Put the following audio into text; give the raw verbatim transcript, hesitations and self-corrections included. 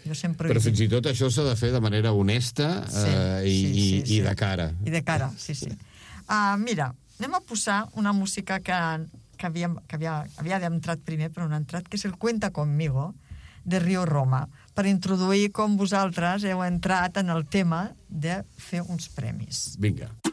Jo sempre Però fins i tot això s'ha de fer de manera honesta sí, eh, i, sí, sí, i, sí. i de cara. I de cara, sí, sí. Uh, mira, anem a posar una música que, que, havia, que havia, havia entrat primer, però no ha entrat, que és el Cuenta Conmigo, de Rio Roma, per introduir com vosaltres heu entrat en el tema de fer uns premis. Vinga.